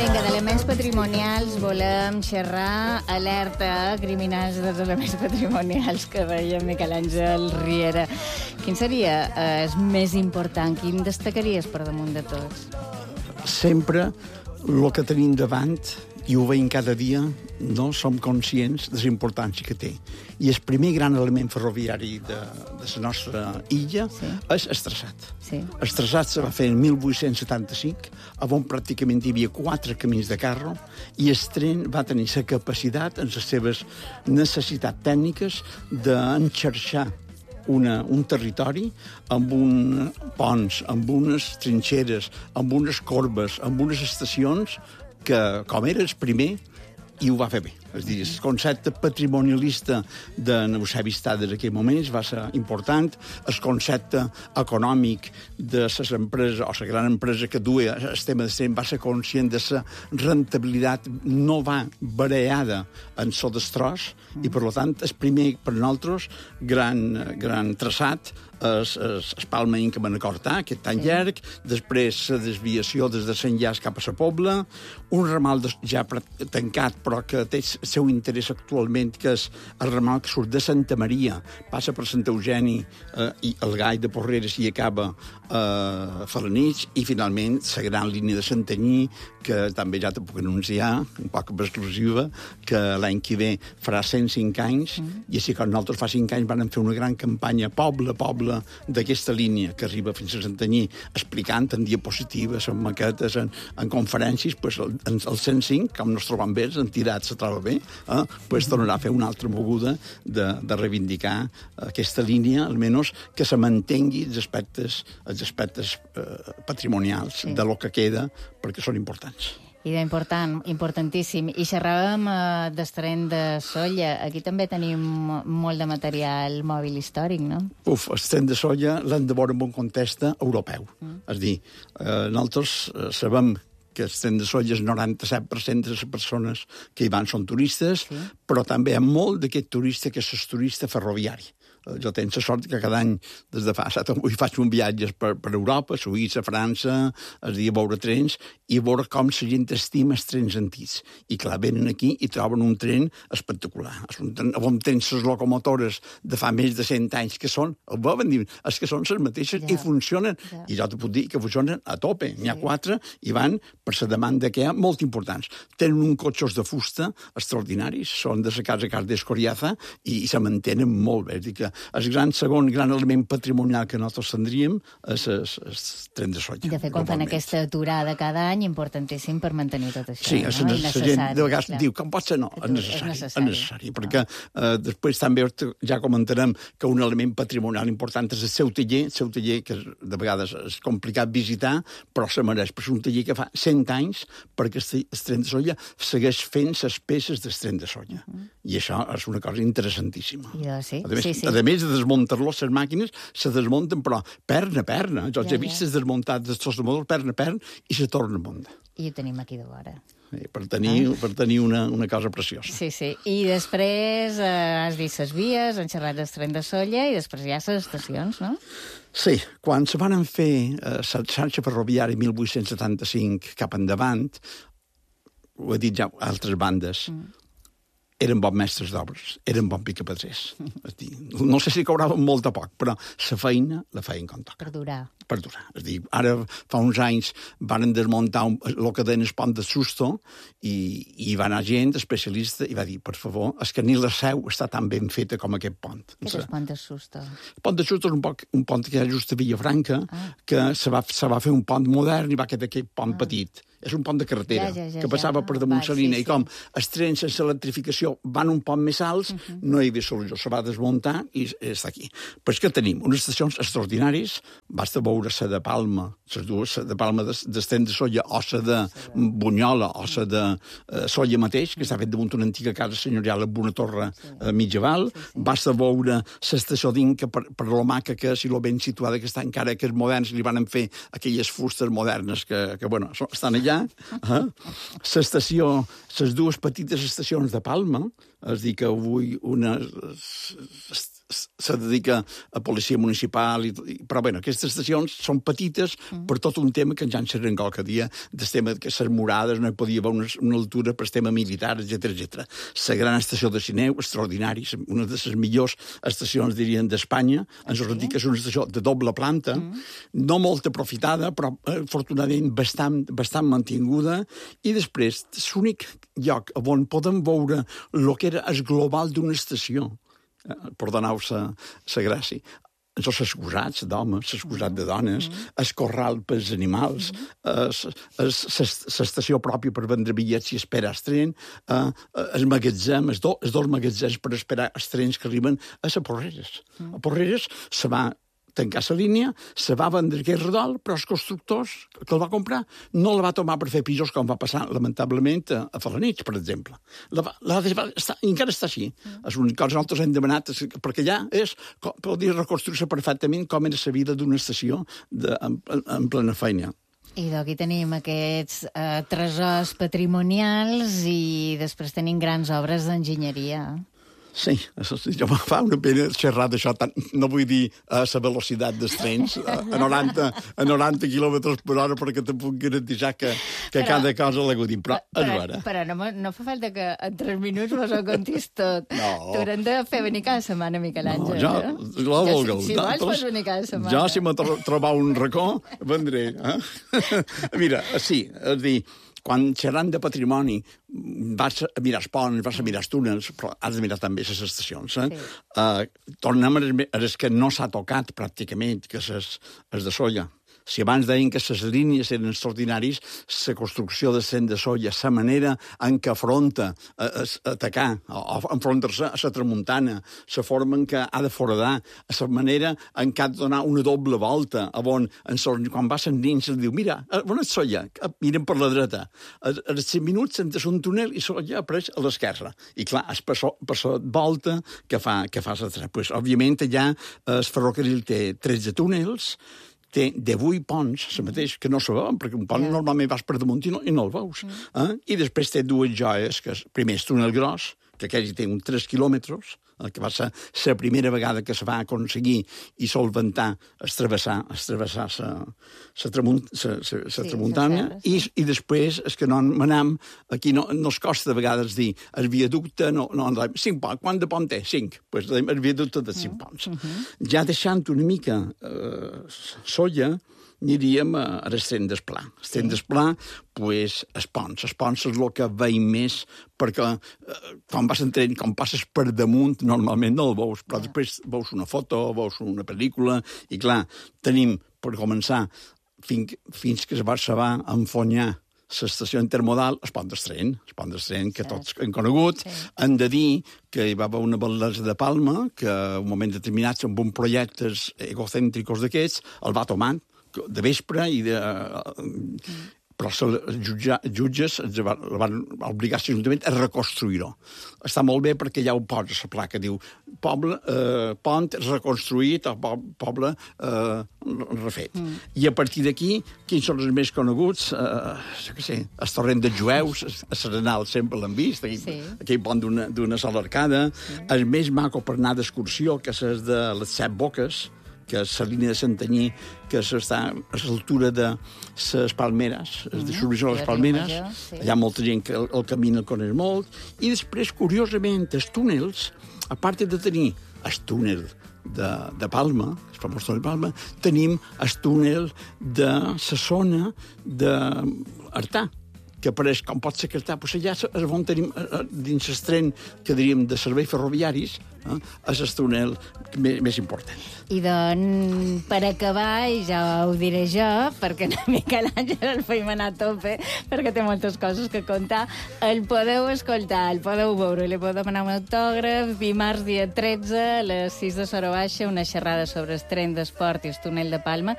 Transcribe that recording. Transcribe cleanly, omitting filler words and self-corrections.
Vinga, d'elements patrimonials volem xerrar alerta criminals dels elements patrimonials que deia Miquel Àngel Riera. Quin seria el més important? Quin destacaries per damunt de tots? Sempre el que tenim davant, i ho veiem cada dia, no som conscients de la importància que té. I el primer gran element ferroviari de la nostra illa és el traçat. Sí. El traçat se va fer en 1875, on pràcticament hi havia 4 camins de carro, i el tren va tenir la capacitat, en les seves necessitats tècniques, d'enxarxar un territori amb ponts, amb unes trinxeres, amb unes corbes, amb unes estacions que, com era el primer, i ho va fer bé. És a dir, el concepte patrimonialista de Eusebi Stades en aquell moment va ser important. El concepte econòmic de les empreses, o la gran empresa que duia el tema de tren, va ser conscient de la rentabilitat no va variada en el destroç, i per tant, el primer per nosaltres gran traçat és Palma Inca Manacortà, aquest tan llarg, després la desviació des de Sant Llàs cap a la Pobla, un ramal ja tancat, però que té el seu interès actualment, que és el ramal que surt de Santa Maria, passa per Sant Eugeni i el Gall de Porreres i acaba a Falanich, i finalment la gran línia de Santanyí, que també ja te puc anunciar, un poc exclusiva, que l'any que ve farà 105 anys, i així com nosaltres fa 5 anys van fer una gran campanya poble a poble d'aquesta línia que arriba fins a Santanyí, explicant en diapositives, en maquetes, en conferències, pues, el 105, com no es troben bé, en tirat se troba bé, pues tornarà a fer una altra moguda de reivindicar aquesta línia, almenys que se mantengui els aspectes patrimonials de lo que queda, perquè són importants. I importantíssim. I xerràvem del tren de Sóller. Aquí també tenim molt de material mòbil històric, no? El tren de Sóller l'hem de veure en un context europeu. És a dir, nosaltres sabem que el tren de Sóller, el 97% de les persones que hi van són turistes, però també hi ha molt d'aquest turista que és turista ferroviari. Jo tenc la sort que cada any, des de fa 7 o 8, faig un viatge per Europa, Suïssa, França, a veure trens, i a veure com la gent estima els trens antics. I clar, venen aquí i troben un tren espectacular. On tens les locomotores de fa més de 100 anys, que són, és que són les mateixes i funcionen. I jo te puc dir que funcionen a tope. N'hi ha 4 i van per la demanda que hi ha, molt importants. Tenen un cotxos de fusta extraordinaris, són de la casa Cardés Coriaza i se mantenen molt bé. És dir, que el segon gran element patrimonial que nosaltres tindríem és el tren de Sóller. De fet, quan fan aquesta aturada cada any, importantíssim per mantenir tot això. Sí, la gent de vegades diu que pot ser no, és necessari, perquè després també ja comentarem que un element patrimonial important és el seu taller, que de vegades és complicat visitar, però se mereix, però és un taller que fa 100 anys perquè el tren de Sóller segueix fent les peces del tren de Sóller. I això és una cosa interessantíssima. A més de desmuntar-lo, les màquines se desmunten, però perna a perna. Jo he vist desmuntat dels tros de motor perna a perna i se torna a muntar. I ho tenim aquí de vora. Per tenir una cosa preciosa. Sí. I després has dit les vies, han xerrat del tren de Sóller i després hi ha les estacions, no? Sí, quan se van fer la xarxa ferroviària 1875 cap endavant, ho he dit ja altres bandes, eren bons mestres d'obres, eren bons picapedrers. No sé si cobraven molt o poc, però la feina la feien com toca. Per durar. És a dir, ara fa uns anys van desmuntar el que deien el pont de Susto i va anar gent especialista i va dir, per favor, és que ni la Seu està tan ben feta com aquest pont. Què és el pont de Susto? El pont de Susto és un pont que hi ha just a Villafranca, que se va fer un pont modern i va quedar aquest pont petit. És un pont de carretera que passava per damunt la línia i com els trens sense electrificació van un pont més alts, no hi havia solució, se va desmuntar i està aquí. Però és que tenim unes estacions extraordinàries, basta veure la de Palma, les dues, la de Palma del tren de Sóller o la de Bunyola o la de Sóller mateix, que està fet damunt una antiga casa senyorial amb una torre mitjaval, basta veure l'estació d'Inca per lo maca que és i lo ben situada que està encara que és moderns, li van fer aquelles fustes modernes que bueno, estan allà. L'estació, les dues petites estacions de Palma, és a dir que avui se dedica a policia municipal, però bueno, aquestes estacions són petites per tot un tema que ja en serem qualque dia, del tema que les murades no hi podia haver una altura per tema militar, etc. La gran estació de Sineu, extraordinari, una de les millors estacions, dirien, d'Espanya, ens ho dic que és una estació de doble planta, no molt aprofitada, però afortunadament bastant mantinguda, i després l'únic lloc on podem veure el que era el global d'una estació, perdoneu la gràcia, els excusats d'homes, l'excusat de dones, el corral pels animals, l'estació pròpia per vendre bitllets i esperar el tren, el magatzem, els dos magatzems per esperar els trens que arriben a Porreres. A Porreres se va tancar la línia, se va vendre aquest redol, però els constructors que el va comprar no el va tomar per fer pisos com va passar, lamentablement, a Falanits, per exemple. Encara està així. És una cosa que nosaltres hem demanat, perquè allà podria reconstruir-se perfectament com era la vida d'una estació en plena feina. I d'aquí tenim aquests tresors patrimonials i després tenim grans obres d'enginyeria. Sí, jo me fa una pena xerrar d'això, no vull dir a la velocitat dels trens, a 90 quilòmetres per hora, perquè te puc garantir que cada cosa l'he dit. Però no fa falta que en 3 minuts vos ho contis tot. No. T'haurem de fer venir cada setmana, Miquel Àngel. No, jo vulgueu. Si vols, pots venir cada setmana. Jo, si me trobar un racó, vendré. Mira, sí, és dir, quan xerrant de patrimoni vas a mirar els ponts, vas a mirar els túnels, però has de mirar també les estacions. Tornem a les que no s'ha tocat pràcticament, que és de Solla. Si abans deien que les línies eren extraordinaris, la construcció de Cent de Solla, la manera en què afronta a atacar, o enfrontar-se a la tramuntana, la forma en què ha de foradar, la manera en què ha de donar una doble volta, on quan va ser dins, diu, mira, on és Solla? Miren per la dreta. Als 5 minuts sentes un túnel i Solla apareix a l'esquerra. I clar, és per la volta que fa la trena. Pues, òbviament, allà el ferrocarril té 13 túnels, té 18 ponts, el mateix, que no se veuen, perquè un pont normalment vas per damunt i no el veus. I després té 2 joies, que primer és túnel gros, que aquell té uns 3 quilòmetres, que va ser la primera vegada que se va aconseguir i solventar travessar la tramuntana, i després, és que no manam, aquí no es costa de vegades dir, el viaducte, no 5 ponts, quant de pont té? 5. Doncs el viaducte de 5 ponts. Ja deixant una mica Solla, aniríem a l'Estany d'Esplà. L'Estany d'Esplà, doncs, els ponts. Els ponts és el que veiem més, perquè quan vas en tren, quan passes per damunt, normalment no el veus, però després veus una foto, veus una pel·lícula, i clar, tenim, per començar, fins que se va enfonyar l'estació intermodal, el pont d'Estany, que tots hem conegut. Hem de dir que hi va haver una bellesa de Palma, que en un moment determinat, amb un projectes egocèntricos d'aquests, el va tomar de vespre però els jutges van obligar l'Ajuntament a reconstruir-ho. Està molt bé perquè ja ho posa la placa, diu pont reconstruït o poble refet. I a partir d'aquí, quins són els més coneguts? Jo què sé, el torrent dels Jueus, a Serenal sempre l'han vist, aquell pont d'una sola arcada. El més maco per anar d'excursió, que és de les 7 Boques, que és la línia de Santanyí, que està a l'altura de les Palmeres, de Submissió de les Palmeres. Hi ha molta gent que el camí el coneix molt. I després, curiosament, els túnels, a part de tenir el túnel de Palma, el famós túnel de Palma, tenim el túnel de la zona d'Artà, que apareix com pot ser que està, doncs allà és on tenim, dins el tren que diríem de serveis ferroviaris, és el túnel més important. I doncs, per acabar, i ja ho diré jo, perquè a Miquel Àngel el feim anar a tope, perquè té moltes coses que contar, el podeu escoltar, el podeu veure, li podeu demanar un autògraf, dimarts dia 13, a les 6 de Sora Baixa, una xerrada sobre el tren d'esport i el túnel de Palma,